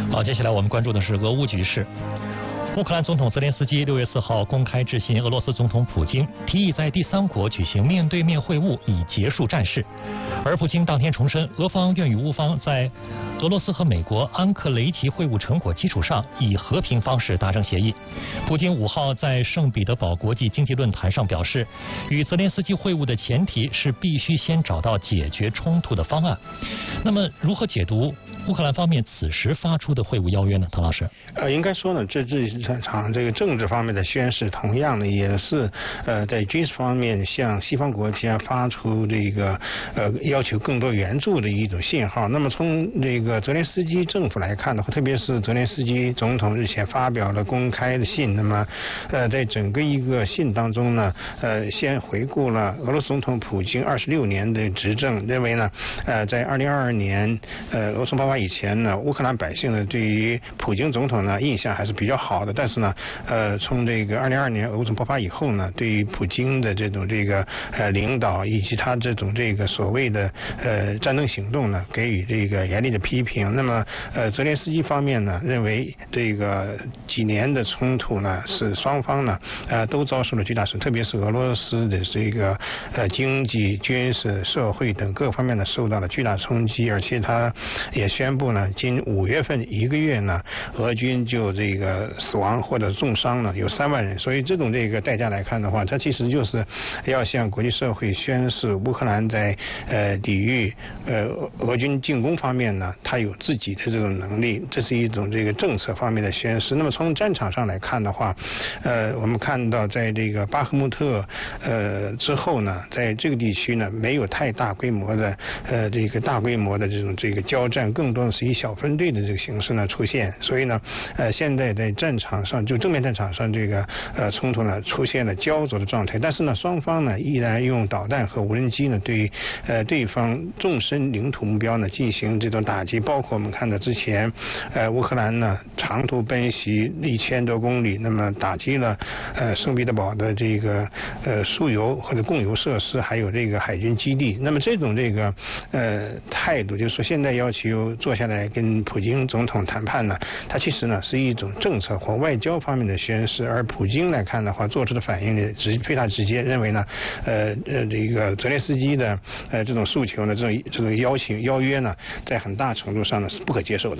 好，接下来我们关注的是俄乌局势。乌克兰总统泽连斯基6月4号公开致信俄罗斯总统普京，提议在第三国举行面对面会晤，以结束战事。而普京当天重申，俄方愿与乌方在俄罗斯和美国安克雷奇会晤成果基础上，以和平方式达成协议。普京5号在圣彼得堡国际经济论坛上表示，与泽连斯基会晤的前提是必须先找到解决冲突的方案。那么，如何解读乌克兰方面此时发出的会晤邀约呢？唐老师， 应该说呢，这场这个政治方面的宣示，同样呢也是在军事方面向西方国家发出这个要求更多援助的一种信号。那么从这个泽连斯基政府来看的话，特别是泽连斯基总统日前发表了公开的信，那么在整个一个信当中呢，先回顾了俄罗斯总统普京26年的执政，认为呢，在2022年俄乌爆发以前呢，乌克兰百姓呢对于普京总统呢印象还是比较好的，但是呢，从这个2022年俄乌爆发以后呢，对于普京的这种领导以及他这种所谓的战争行动呢，给予这个严厉的批评。那么泽连斯基方面呢，认为这个几年的冲突呢，是双方呢都遭受了巨大损失，特别是俄罗斯的这个经济、军事、社会等各方面呢受到了巨大冲击，而且他也宣布呢，今5月份1个月呢，俄军就这个死亡或者重伤呢有3万人，所以这种代价来看的话，它其实就是要向国际社会宣示乌克兰在抵御俄军进攻方面呢，它有自己的这种能力，这是一种政策方面的宣示。那么从战场上来看的话，我们看到在这个巴赫穆特之后呢，在这个地区呢没有太大规模的大规模的这种交战，更多的是以小分队的这个形式呢出现。所以呢，现在在战场上就正面战场上冲突呢出现了焦灼的状态，但是呢双方呢依然用导弹和无人机呢对对方纵深领土目标呢进行这种打击，包括我们看到之前乌克兰呢长途奔袭1000多公里，那么打击了圣彼得堡的输油或者供油设施，还有海军基地。那么这种态度，就是说现在要求坐下来跟普京总统谈判呢，它其实呢是一种政策或外交方面的宣示。而普京来看的话，做出的反应呢非常直接，认为呢泽连斯基的这种诉求呢，这种邀约呢，在很大程度上呢是不可接受的。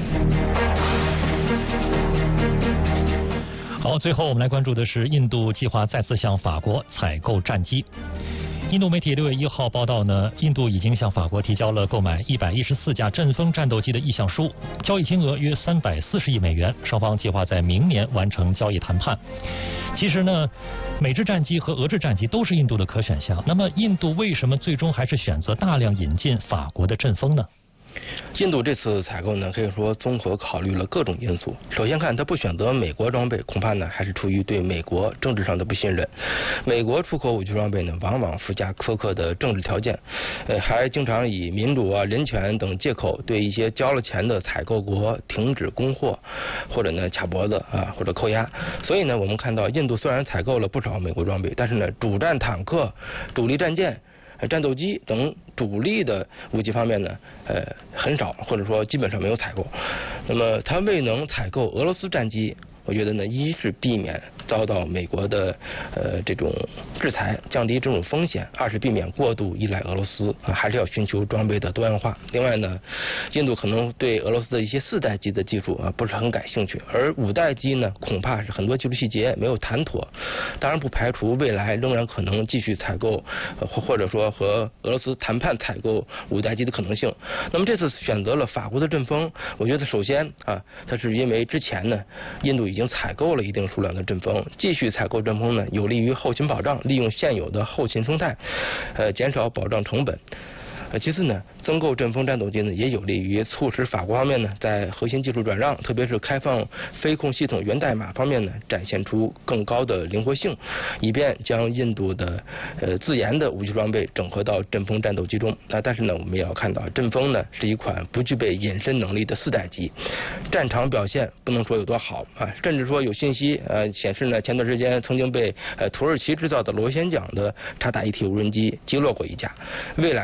好，最后我们来关注的是印度计划再次向法国采购战机。印度媒体6月1号报道呢，印度已经向法国提交了购买114架阵风战斗机的意向书，交易金额约340亿美元，双方计划在明年完成交易谈判。其实呢，美制战机和俄制战机都是印度的可选项，那么印度为什么最终还是选择大量引进法国的阵风呢？ 印度这次采购呢，可以说综合考虑了各种因素。首先看，他不选择美国装备，恐怕呢还是出于对美国政治上的不信任。美国出口武器装备呢，往往附加苛刻的政治条件，还经常以民主啊、人权等借口对一些交了钱的采购国停止供货，或者呢卡脖子啊，或者扣押。所以呢，我们看到印度虽然采购了不少美国装备，但是呢，主战坦克、主力战舰、战斗机等主力的武器方面呢，很少，或者说基本上没有采购。那么它未能采购俄罗斯战机，我觉得呢，一是避免遭到美国的这种制裁，降低这种风险；二是避免过度依赖俄罗斯啊，还是要寻求装备的多样化。另外呢，印度可能对俄罗斯的一些4代机的技术啊不是很感兴趣，而5代机呢，恐怕是很多技术细节没有谈妥。当然不排除未来仍然可能继续采购，或者说和俄罗斯谈判采购5代机的可能性。那么这次选择了法国的阵风，我觉得首先啊，它是因为之前呢，印度已经采购了一定数量的阵风，继续采购阵风呢，有利于后勤保障，利用现有的后勤生态，减少保障成本。其次呢，增购阵风战斗机呢，也有利于促使法国方面呢，在核心技术转让，特别是开放飞控系统源代码方面呢，展现出更高的灵活性，以便将印度的自研的武器装备整合到阵风战斗机中。但是呢，我们也要看到，阵风呢是一款不具备隐身能力的4代机，战场表现不能说有多好啊，甚至说有信息显示呢，前段时间曾经被土耳其制造的螺旋桨的察打1T无人机击落过一架，未来呢，它恐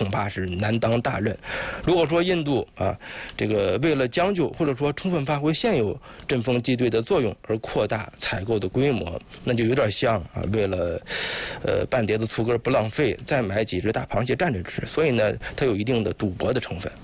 恐怕是难当大任。如果说印度这个为了将就或者说充分发挥现有阵风机队的作用而扩大采购的规模，那就有点像为了半碟子醋根不浪费，再买几只大螃蟹蘸着吃。所以呢，它有一定的赌博的成分。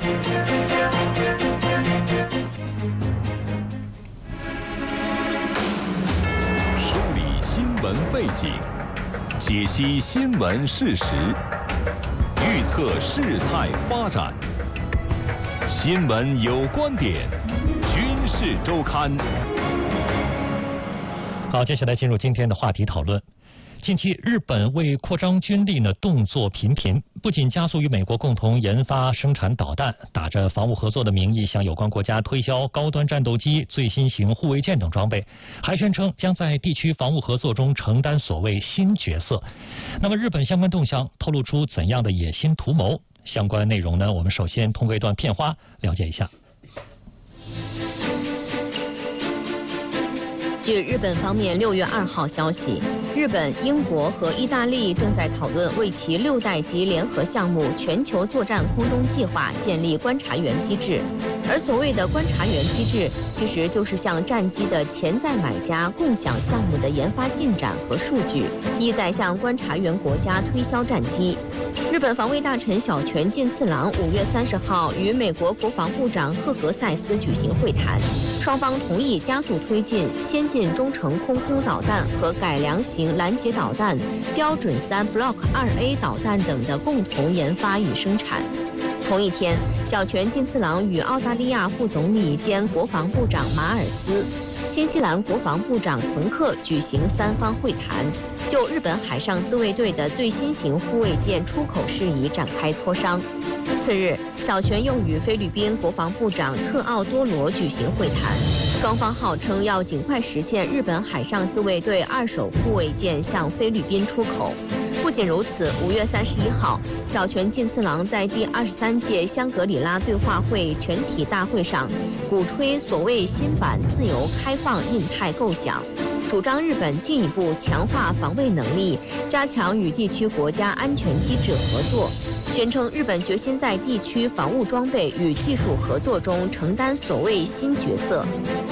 梳理新闻背景，解析新闻事实，预测事态发展。新闻有观点，军事周刊。 好，接下来进入今天的话题讨论。近期，日本为扩张军力呢，动作频频，不仅加速与美国共同研发生产导弹，打着防务合作的名义向有关国家推销高端战斗机、最新型护卫舰等装备，还宣称将在地区防务合作中承担所谓新角色。那么，日本相关动向透露出怎样的野心图谋？相关内容呢，我们首先通过一段片花了解一下。 据日本方面6月2号消息，日本、英国和意大利正在讨论为其6代级联合项目全球作战空中计划建立观察员机制。而所谓的观察员机制，其实就是向战机的潜在买家共享项目的研发进展和数据，意在向观察员国家推销战机。日本防卫大臣小泉进次郎5月30号与美国国防部长赫格塞斯举行会谈，双方同意加速推进先进中程空导弹和改良型拦截导弹、标准3 Block 2A 导弹等的共同研发与生产。同一天，小泉进次郎与澳大利亚副总理兼国防部长马尔斯、新西兰国防部长滕克举行3方会谈，就日本海上自卫队的最新型护卫舰出口事宜展开磋商。次日，小泉又与菲律宾国防部长特奥多罗举行会谈，双方号称要尽快实现日本海上自卫队2艘护卫舰向菲律宾出口。不仅如此，5月31号，小泉进次郎在第23届香格里拉对话会全体大会上鼓吹所谓新版自由开放印太构想，主张日本进一步强化防卫能力，加强与地区国家安全机制合作，宣称日本决心在地区防务装备与技术合作中承担所谓新角色。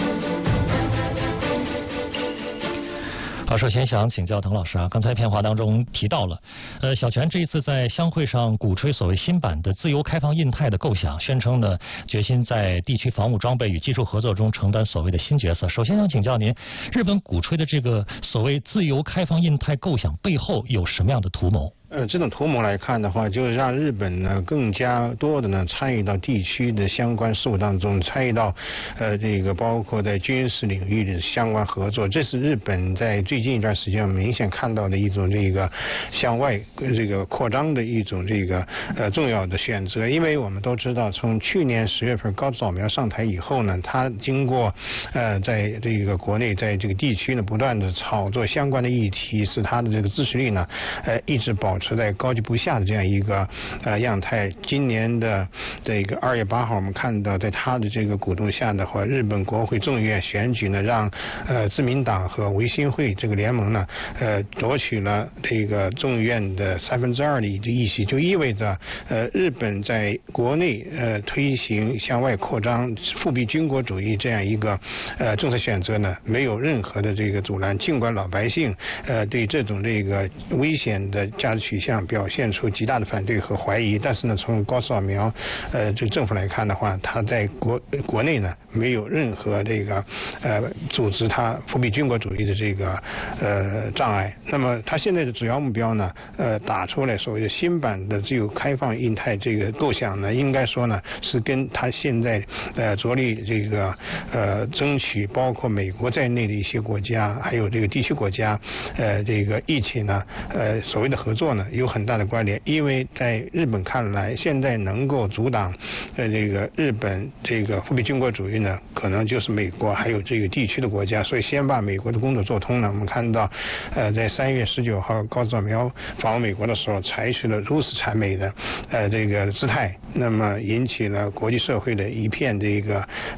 好，首先想请教滕老师刚才片花当中提到了，小泉这一次在相会上鼓吹所谓新版的自由开放印太的构想，宣称呢决心在地区防务装备与技术合作中承担所谓的新角色。首先想请教您，日本鼓吹的这个所谓自由开放印太构想背后有什么样的图谋？ 这种图谋来看的话，就是让日本呢更加多的呢参与到地区的相关事务当中，参与到这个包括在军事领域的相关合作。这是日本在最近一段时间明显看到的一种这个向外这个扩张的一种这个重要的选择。因为我们都知道，从去年10月份高早苗上台以后呢，他经过在这个国内在这个地区呢不断的炒作相关的议题，使他的这个支持率呢一直保持在高居不下的这样一个样态。今年的这个2月8号，我们看到在他的这个鼓动下的话，日本国会众议院选举呢，让自民党和维新会这个联盟呢夺取了这个众议院的2/3的议席，就意味着日本在国内推行向外扩张、复辟军国主义这样一个政策选择呢，没有任何的这个阻拦。尽管老百姓对这种这个危险的价值取向表现出极大的反对和怀疑，但是呢，从高扫描这政府来看的话，他在国内呢没有任何这个组织他复辟军国主义的这个障碍。那么他现在的主要目标呢打出来所谓的新版的自由开放印太这个构想呢，应该说呢是跟他现在着力这个争取包括美国在内的一些国家还有这个地区国家这个一起呢所谓的合作呢有很大的关联。因为在日本看来，现在能够阻挡这个日本这个复辟军国主义呢，可能就是美国还有这个地区的国家。所以先把美国的工作做通呢，我们看到在3月19号高扫苗访问美国的时候，采取了如此谄媚的这个姿态，那么引起了国际社会的一片这个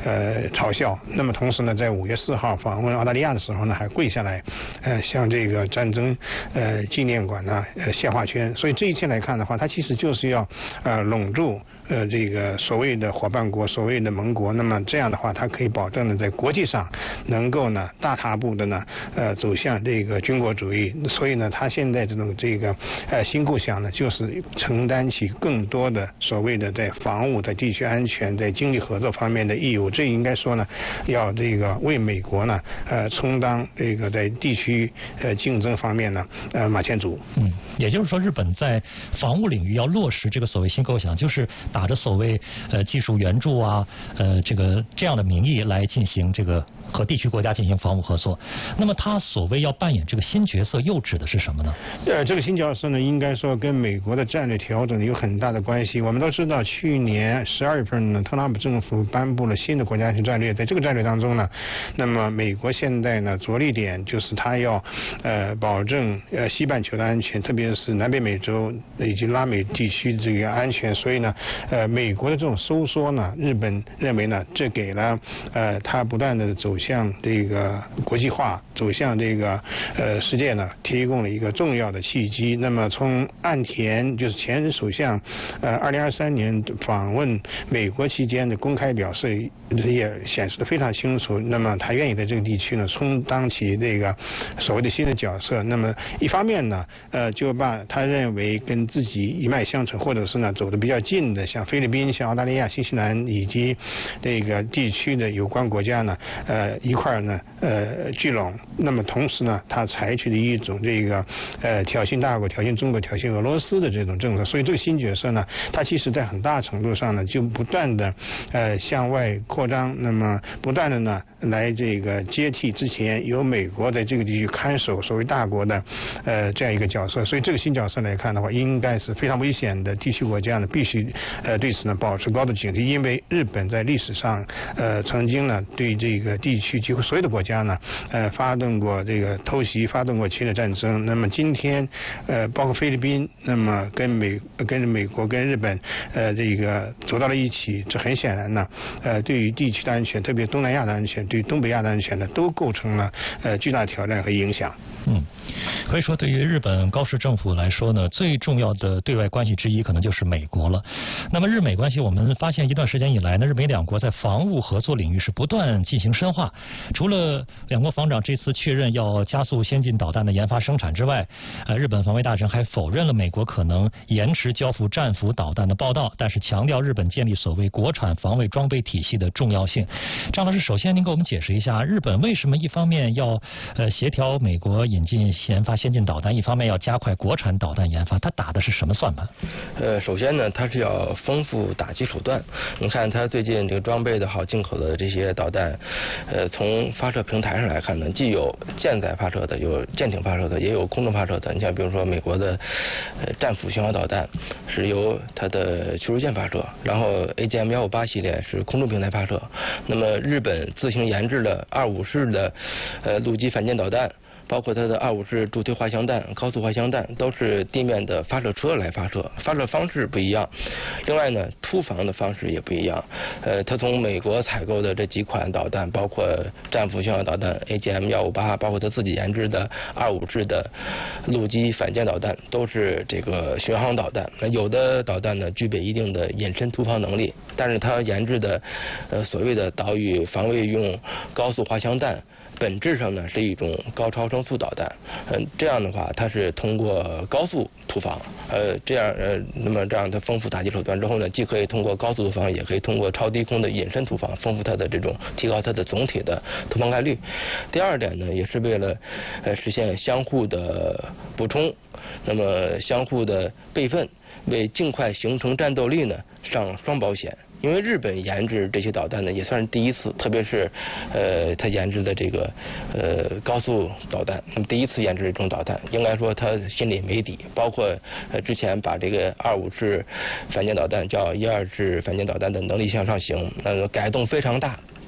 嘲笑。那么同时呢，在5月4号访问澳大利亚的时候呢，还跪下来向这个战争纪念馆呢献花圈。所以这一切来看的话，它其实就是要笼住这个所谓的伙伴国、所谓的盟国。那么这样的话，它可以保证呢，在国际上能够呢大踏步的呢走向这个军国主义。所以呢，他现在这个新构想呢，就是承担起更多的所谓的在防务、在地区安全、在经济合作方面的义务。这应该说呢，要这个为美国呢充当这个在地区竞争方面呢马前卒。 也就是说，日本在防务领域要落实这个所谓新构想，就是打着所谓技术援助啊这样的名义来进行这个和地区国家进行防务合作。那么他所谓要扮演这个新角色，又指的是什么呢？ 这个新角色呢，应该说跟美国的战略调整有很大的关系。我们都知道，去年12月份呢，特朗普政府颁布了新的国家安全战略。在这个战略当中呢，那么美国现在呢着力点就是他要保证西半球的安全，特别是南北美洲以及拉美地区的这个安全。所以呢，美国的这种收缩呢，日本认为呢，这给了他不断的走向这个国际化、走向这个世界呢，提供了一个重要的契机。那么从岸田就是前首相2023年访问美国期间的公开表示，也显示得非常清楚。那么他愿意在这个地区呢充当起这个所谓的新的角色。那么一方面呢，就把他认为跟自己一脉相承，或者是呢走得比较近的，像菲律宾、像澳大利亚、新西兰以及这个地区的有关国家呢，一块呢聚拢。那么同时呢，他采取的一种这个挑衅大国、挑衅中国、挑衅俄罗斯的这种政策。所以这个新角色呢，他其实在很大程度上呢，就不断的向外扩张，那么不断的呢来这个接替之前由美国在这个地区看守所谓大国的这样一个角色。所以这个新角色来看的话，应该是非常危险的。地区国家呢必须对此呢保持高度警惕，因为日本在历史上曾经呢对这个地区几乎所有的国家呢发动过这个偷袭，发动过侵略战争。那么今天包括菲律宾，那么跟美国跟日本这个走到了一起，这很显然呢对于地区的安全，特别东南亚的安全，对于东北亚的安全呢，都构成了巨大挑战和影响。 可以说对于日本高市政府来说呢，最重要的对外关系之一可能就是美国了。那么日美关系，我们发现一段时间以来呢，日美两国在防务合作领域是不断进行深化。除了两国防长这次确认要加速先进导弹的研发生产之外，日本防卫大臣还否认了美国可能延迟交付战斧导弹的报道，但是强调日本建立所谓国产防卫装备体系的重要性。张老师，首先您给我们解释一下，日本为什么一方面要协调美国引进研发先进导弹，一方面要加快国产导弹研发，它打的是什么算盘？ 首先呢，它是要丰富打击手段。你看它最近这个装备的好，进口的这些导弹，从发射平台上来看呢，既有舰载发射的，有舰艇发射的，也有空中发射的。你像比如说美国的战斧巡航导弹是由它的驱逐舰发射，然后 AGM-158系列是空中平台发射。那么日本自行研制的25式的陆基反舰导弹，包括它的25式助推滑翔弹、高速滑翔弹，都是地面的发射车来发射，发射方式不一样。另外呢，突防的方式也不一样。它从美国采购的这几款导弹，包括战斧巡航导弹 AGM-158，包括它自己研制的25式的陆基反舰导弹，都是这个巡航导弹。那有的导弹呢，具备一定的隐身突防能力，但是它研制的所谓的岛屿防卫用高速滑翔弹，本质上呢是一种高超声速导弹。这样的话，它是通过高速突防，这样它丰富打击手段之后呢，既可以通过高速突防，也可以通过超低空的隐身突防，丰富它的这种提高它的总体的突防概率。第二点呢，也是为了实现相互的补充，那么相互的备份，为尽快形成战斗力呢上双保险。因为日本研制这些导弹呢也算是第一次，特别是他研制的这个高速导弹，那么第一次研制这种导弹，应该说他心里没底。包括之前把这个25式反舰导弹叫12式反舰导弹的能力向上行，改动非常大。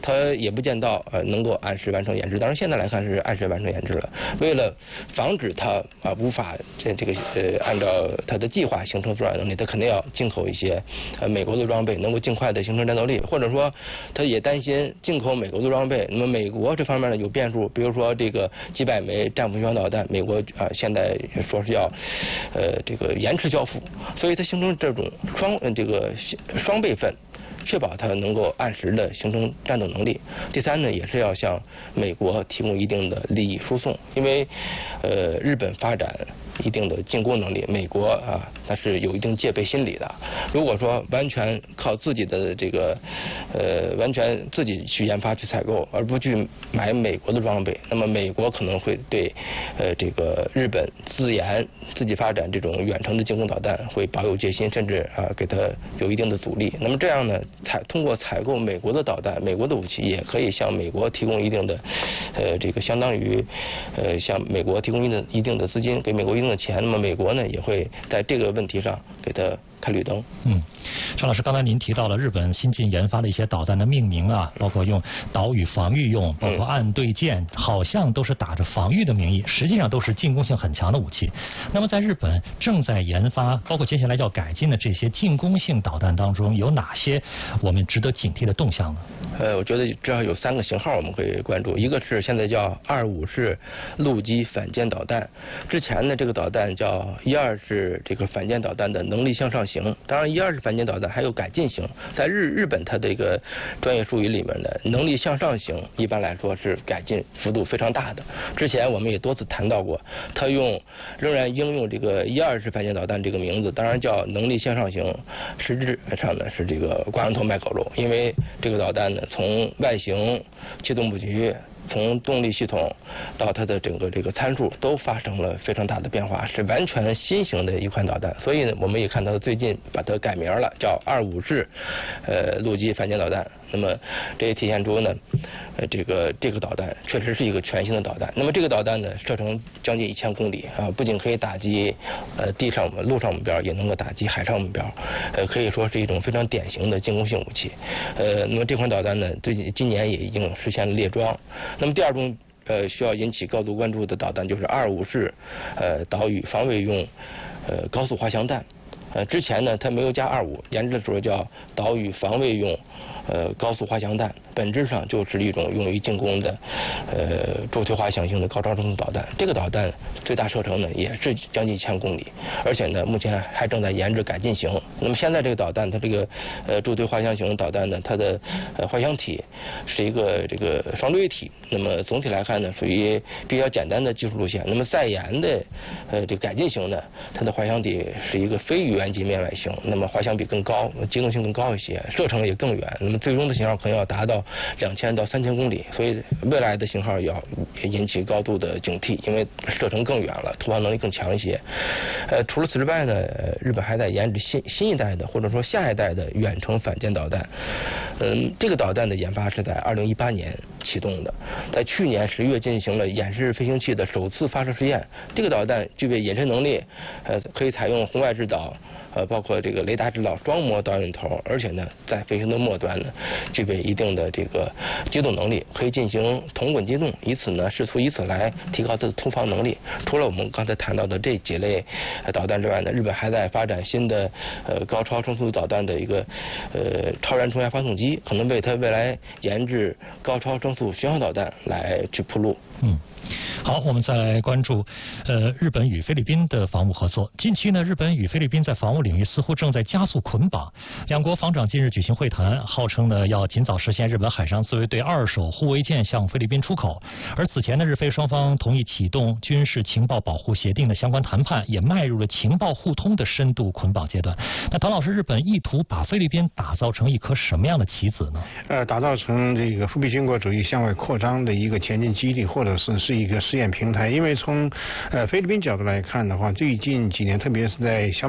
它也不见到能够按时完成研制。当然现在来看是按时完成研制了。为了防止它无法按照它的计划形成作战能力，它肯定要进口一些美国的装备，能够尽快的形成战斗力。或者说，它也担心进口美国的装备，那么美国这方面呢有变数，比如说这个几百枚战斧巡航导弹，美国现在说是要这个延迟交付，所以它形成这种双备份。确保它能够按时的形成战斗能力。第三呢，也是要向美国提供一定的利益输送，因为日本发展一定的进攻能力，美国它是有一定戒备心理的。如果说完全靠自己的完全自己去研发去采购，而不去买美国的装备，那么美国可能会对这个日本自己发展这种远程的进攻导弹会保有戒心，甚至给它有一定的阻力。那么这样呢，通过采购美国的导弹、美国的武器，也可以向美国提供一定的这个相当于向美国提供一定的资金，给美国一定的钱。那么美国呢，也会在这个问题上给它开绿灯。 张老师，刚才您提到了日本新近研发的一些导弹的命名包括用岛屿防御用，包括岸对舰，好像都是打着防御的名义，实际上都是进攻性很强的武器。那么在日本正在研发，包括接下来要改进的这些进攻性导弹当中，有哪些我们值得警惕的动向呢？ 我觉得至少有3个型号我们可以关注，一个是现在叫25式陆基反舰导弹，之前呢这个导弹叫12式这个反舰导弹的能力向上型。当然12式反舰导弹还有改进型，在日本它的一个专业术语里面呢，能力向上型一般来说是改进幅度非常大的。之前我们也多次谈到过，它仍然应用这个12式反舰导弹这个名字，当然叫能力向上型，实质上呢是这个挂羊头卖狗肉，因为这个导弹呢从外形、气动布局，从动力系统到它的整个这个参数都发生了非常大的变化，是完全新型的一款导弹。所以呢，我们也看到最近把它改名了，叫25式陆基反舰导弹。那么这也体现出呢，这个导弹确实是一个全新的导弹。那么这个导弹呢，射程将近1000公里不仅可以打击陆上目标，也能够打击海上目标，可以说是一种非常典型的进攻性武器。那么这款导弹呢，今年也已经实现了列装。那么第二种需要引起高度关注的导弹就是25式岛屿防卫用高速滑翔弹。之前呢它没有加25，研制的时候叫岛屿防卫用高速滑翔弹，本质上就是一种用于进攻的助推滑翔型的高超声速导弹。这个导弹最大射程呢也是将近1000公里，而且呢目前还正在研制改进型。那么现在这个导弹它这个助推滑翔型导弹呢，它的滑翔体是一个这个双锥体。那么总体来看呢，属于比较简单的技术路线。那么再研的这个改进型呢，它的滑翔体是一个非鱼圆截面外形，那么滑翔比更高，机动性更高一些，射程也更远。那么最终的型号可能要达到2000到3000公里，所以未来的型号要引起高度的警惕，因为射程更远了，突防能力更强一些。除了此之外呢，日本还在研制新一代的或者说下一代的远程反舰导弹。这个导弹的研发是在2018年启动的，在去年10月进行了演示飞行器的首次发射试验。这个导弹具备隐身能力，可以采用红外制导。包括这个雷达制导双模导引头，而且呢，在飞行的末端呢，具备一定的这个机动能力，可以进行同轨机动，试图以此来提高它的突防能力。除了我们刚才谈到的这几类导弹之外呢，日本还在发展新的高超声速导弹的一个超燃冲压发动机，可能为它未来研制高超声速巡航导弹来去铺路。 好，我们再来关注日本与菲律宾的防务合作。近期呢，日本与菲律宾在防务领域似乎正在加速捆绑。两国防长近日举行会谈，号称呢要尽早实现日本海上自卫队2手护卫舰向菲律宾出口。而此前呢，日菲双方同意启动军事情报保护协定的相关谈判，也迈入了情报互通的深度捆绑阶段。那唐老师，日本意图把菲律宾打造成一颗什么样的棋子呢？ 打造成这个复辟军国主义向外扩张的一个前进基地，或者是一个试验平台。因为从菲律宾角度来看的话，最近几年，特别是在小马克上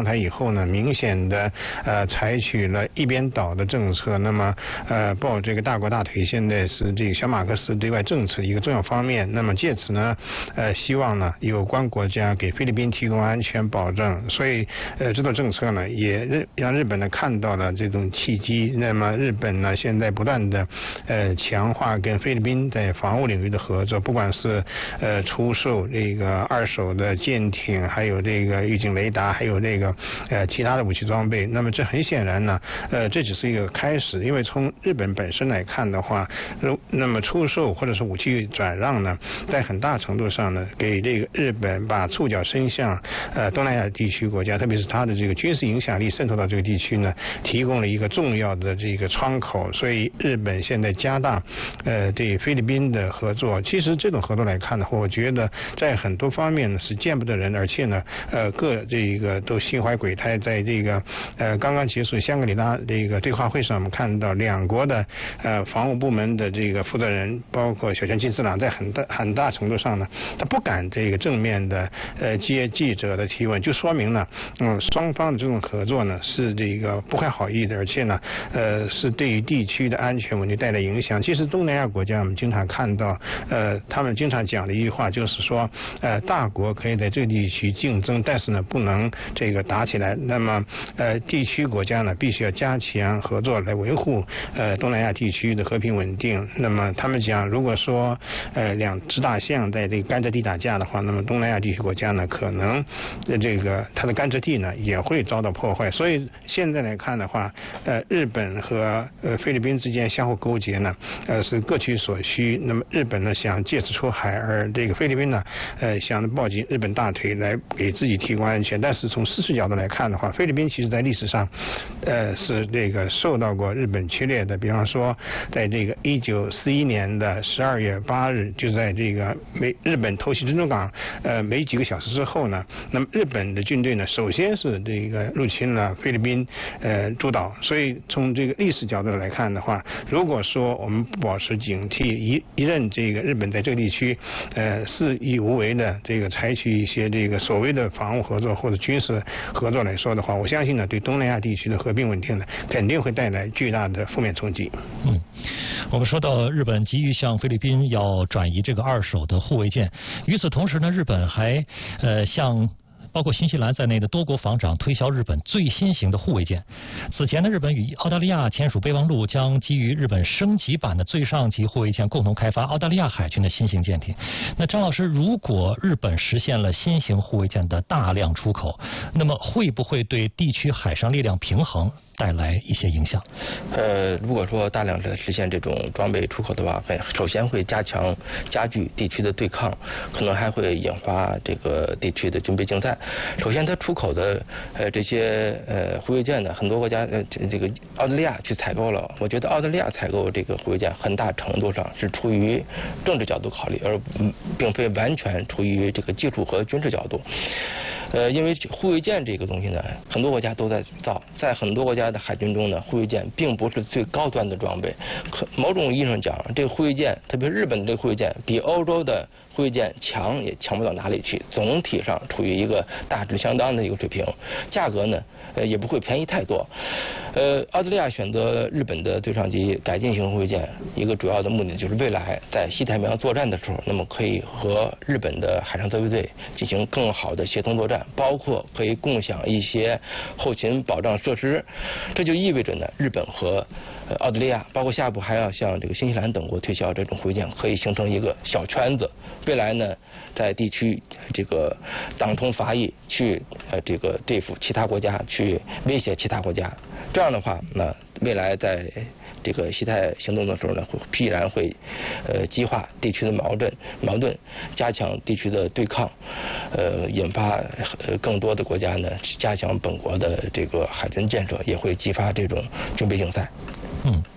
台以后呢，明显的采取了一边倒的政策。那么抱这个大国大腿，现在是这个小马克思对外政策的一个重要方面。那么借此呢，希望呢有关国家给菲律宾提供安全保证。所以这种政策呢，也让日本呢看到了这种契机。那么日本呢现在不断的强化跟菲律宾在防务领域的合作，不管是出售这个二手的舰艇，还有这个预警雷达，还有这个其他的武器装备。那么这很显然呢，这只是一个开始，因为从日本本身来看的话，那么出售或者是武器转让呢，在很大程度上呢，给这个日本把触角伸向东南亚地区国家，特别是它的这个军事影响力渗透到这个地区呢，提供了一个重要的这个窗口。所以日本现在加大对菲律宾的合作。其实这种合作来看的话，我觉得在很多方面呢是见不得人，而且呢各这个都心怀鬼胎。在这个刚刚结束香格里拉这个对话会上，我们看到两国的防务部门的这个负责人，包括小泉进次郎，在很大程度上呢，他不敢这个正面的接记者的提问，就说明呢双方的这种合作呢是这个不怀好意的，而且呢是对于地区的安全稳定带来影响。其实东南亚国家我们经常看到他们经常讲的一句话就是说大国可以在这个地区竞争，但是呢不能这个打起来。那么地区国家呢必须要加强合作来维护东南亚地区的和平稳定。那么他们讲，如果说两只大象在这个甘蔗地打架的话，那么东南亚地区国家呢可能这个它的甘蔗地呢也会遭到破坏。所以现在来看的话，日本和菲律宾之间相互勾结呢是各取所需。那么日本呢想借此出海，而这个菲律宾呢想抱紧日本大腿来给自己提供安全。但是从事实角度来看的话，菲律宾其实在历史上是这个受到过日本侵略的。比方说在这个1941年的12月8日，就在这个日本偷袭珍珠港没几个小时之后呢，那么日本的军队呢首先是这个入侵了菲律宾诸岛。所以从这个历史角度来看的话，如果说我们不保持警惕，一任这个日本在这个地区肆意无为的这个采取一些这个所谓的防务合作或者军事合作来说的话，我相信呢对东南亚地区的和平稳定呢肯定会带来巨大的负面冲击。 我们说到日本急于向菲律宾要转移这个二手的护卫舰，与此同时呢，日本还向包括新西兰在内的多国防长推销日本最新型的护卫舰。此前呢，日本与澳大利亚签署备忘录，将基于日本升级版的最上级护卫舰共同开发澳大利亚海军的新型舰艇。那张老师，如果日本实现了新型护卫舰的大量出口，那么会不会对地区海上力量平衡带来一些影响？ 如果说大量的实现这种装备出口的话，首先会加剧地区的对抗，可能还会引发这个地区的军备竞赛。首先，它出口的这些护卫舰呢，很多国家这个澳大利亚去采购了。我觉得澳大利亚采购这个护卫舰，很大程度上是出于政治角度考虑，而并非完全出于这个技术和军事角度。因为护卫舰这个东西呢，很多国家都在造，在很多国家的海军中呢，护卫舰并不是最高端的装备。某种意义上讲，这个护卫舰，特别日本的这个护卫舰，比欧洲的护卫舰强也强不到哪里去，总体上处于一个大致相当的一个水平，价格呢也不会便宜太多。澳大利亚选择日本的最上级改进型护卫舰，一个主要的目的就是未来在西太平洋作战的时候，那么可以和日本的海上自卫队进行更好的协同作战，包括可以共享一些后勤保障设施。这就意味着呢，日本和澳大利亚，包括下一步还要向这个新西兰等国推销这种护卫舰，可以形成一个小圈子。未来呢，在地区这个党同伐异，去这个对付其他国家，去威胁其他国家。这样的话，那未来在这个西太行动的时候呢，必然会激化地区的矛盾，加强地区的对抗，引发更多的国家呢加强本国的这个海军建设，也会激发这种军备竞赛。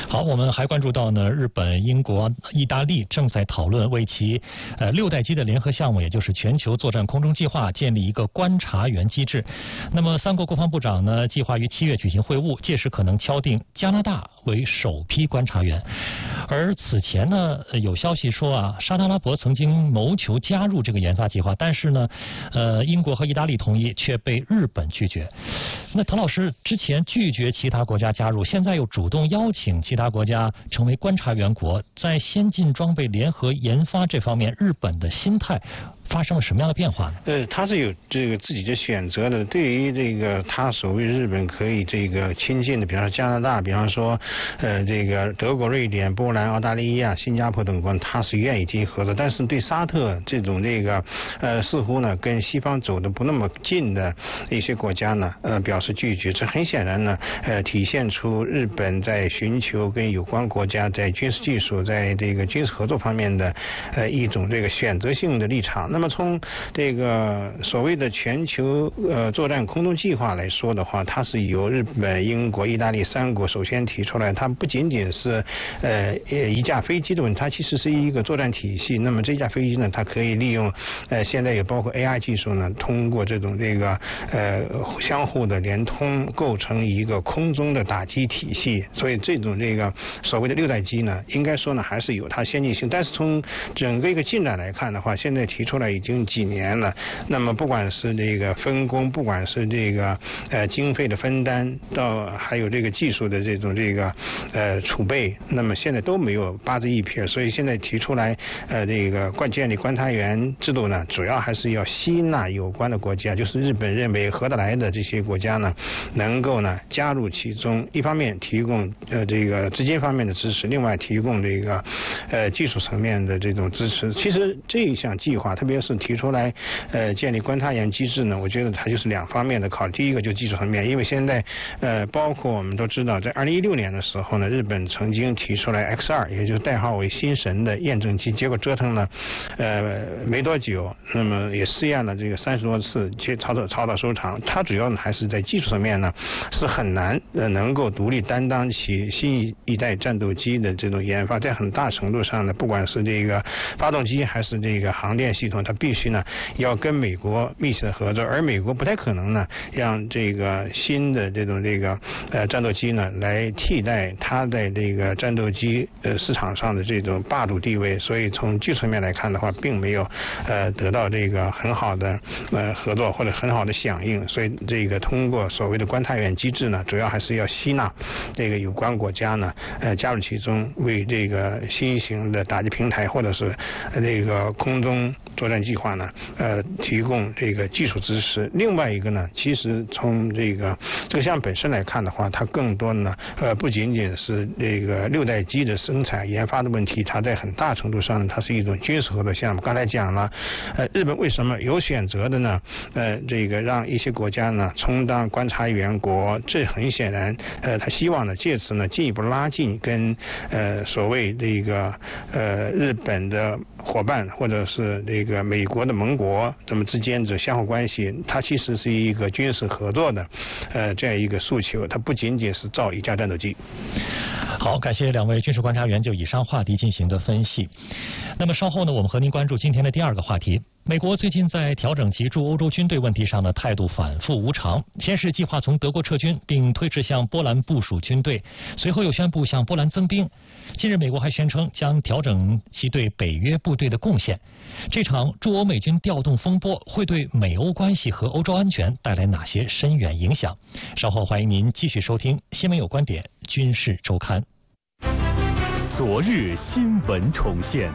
好，我们还关注到呢，日本、英国、意大利正在讨论为其6代机的联合项目，也就是全球作战空中计划，建立一个观察员机制。那么3国国防部长呢，计划于7月举行会晤，届时可能敲定加拿大为首批观察员。而此前呢，有消息说啊，沙特阿拉伯曾经谋求加入这个研发计划，但是呢，英国和意大利同意，却被日本拒绝。那滕老师之前拒绝其他国家加入，现在又主动邀请其他国家成为观察员国，在先进装备联合研发这方面，日本的心态发生了什么样的变化呢？ 他是有这个自己的选择的。对于这个他所谓日本可以这个亲近的，比方说加拿大，比方说这个德国、瑞典、波兰、澳大利亚、新加坡等国，他是愿意进行合作。但是对沙特这种这个似乎呢跟西方走的不那么近的一些国家呢表示拒绝。这很显然呢体现出日本在寻求跟有关国家在军事技术、在这个军事合作方面的一种这个选择性的立场。那么从这个所谓的全球作战空中计划来说的话，它是由日本、英国、意大利3国首先提出来。它不仅仅是一架飞机的问题，它其实是一个作战体系。那么这架飞机呢，它可以利用现在也包括 AI 技术呢，通过这种这个相互的联通，构成一个空中的打击体系。所以这种这个所谓的6代机呢，应该说呢还是有它先进性。但是从整个一个进展来看的话，现在提出来已经几年了。那么不管是这个分工，不管是这个经费的分担，到还有这个技术的这种这个储备，那么现在都没有八字一撇。所以现在提出来这个建立观察员制度呢，主要还是要吸纳有关的国家，就是日本认为合得来的这些国家呢，能够呢加入其中。一方面提供这个资金方面的支持，另外提供这个技术层面的这种支持。其实这一项计划，特别是提出来建立观察员机制呢，我觉得它就是2方面的考虑。第一个就是技术层面，因为现在包括我们都知道，在2016年的时候呢，日本曾经提出来 X2，也就是代号为新神的验证机，结果折腾了没多久，那么也试验了这个30多次，草草收场。它主要呢还是在技术层面呢是很难能够独立担当起新一代战斗机的这种研发，在很大程度上呢，不管是这个发动机还是这个航电系统，它必须呢要跟美国密切的合作，而美国不太可能呢让这个新的这种这个战斗机呢来替代它在这个战斗机市场上的这种霸主地位。所以从技术层面来看的话，并没有得到这个很好的合作或者很好的响应。所以这个通过所谓的观察员机制呢，主要还是要吸纳这个有关国家呢加入其中，为这个新型的打击平台或者是这个空中作战计划呢提供这个技术支持。另外一个呢，其实从这个项目本身来看的话，它更多呢不仅仅是这个6代机的生产研发的问题，它在很大程度上它是一种军事合作项目。刚才讲了日本为什么有选择的呢这个让一些国家呢充当观察员国，这很显然他希望呢借此呢进一步拉近跟所谓这个日本的伙伴或者是这个美国的盟国这么之间的相互关系。它其实是一个军事合作的这样一个诉求，它不仅仅是造一架战斗机。 好，感谢2位军事观察员就以上话题进行的分析。那么稍后呢，我们和您关注今天的第2个话题。美国最近在调整籍驻欧洲军队问题上的态度反复无常，先是计划从德国撤军，并推迟向波兰部署军队，随后又宣布向波兰增兵。近日美国还宣称将调整其对北约部队的贡献。这场驻欧美军调动风波会对美欧关系和欧洲安全带来哪些深远影响？稍后欢迎您继续收听《新闻有观点·军事周刊》。 昨日新闻重现。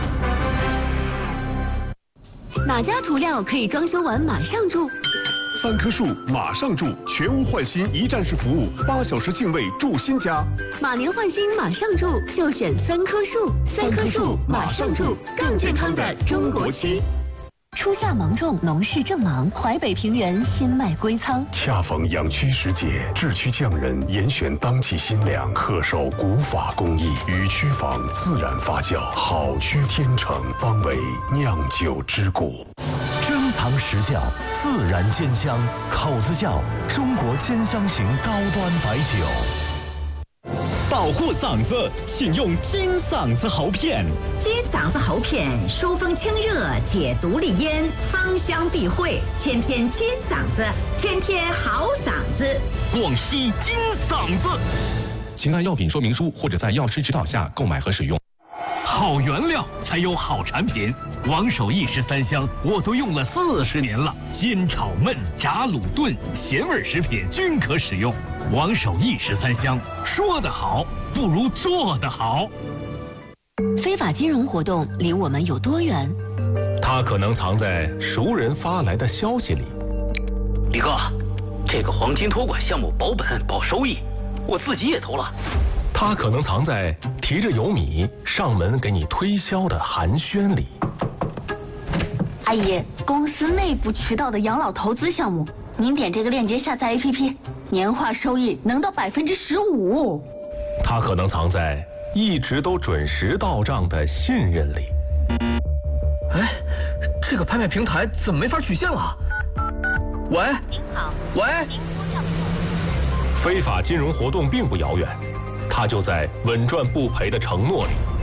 哪家涂料可以装修完马上住 ？3棵树马上住，全屋换新一站式服务，8小时净位住新家。 马年换新马上住，就选3棵树。3棵树马上住，更健康的中国漆。初夏芒种，农事正忙，淮北平原新麦归仓。 恰逢养区时节，制区匠人严选当季新粮，恪守古法工艺，与区坊自然发酵，好区天成，方为酿酒之谷。 珍藏实窖，自然煎香，口子窖，中国煎香型高端白酒。 保护嗓子，请用金嗓子喉片。 金嗓子喉片疏风清热，解毒利咽，芳香避秽，天天金嗓子，天天好嗓子。 广西金嗓子。 请按药品说明书或者在药师指导下购买和使用。 好原料才有好产品，王守义13香我都用了40年了，煎炒焖炸卤炖咸味食品均可使用。王守义13香，说得好不如做得好。 非法金融活动离我们有多远？ 它可能藏在熟人发来的消息里。 李哥，这个黄金托管项目保本保收益，我自己也投了。 它可能藏在提着油米上门给你推销的寒暄里。 阿姨，公司内部渠道的养老投资项目，您点这个链接下载 APP， 年化收益能到15%。 它可能藏在一直都准时到账的信任里。 哎，这个拍卖平台怎么没法取现了？喂， 您好， 喂， 非法金融活动并不遥远，它就在稳赚不赔的承诺里。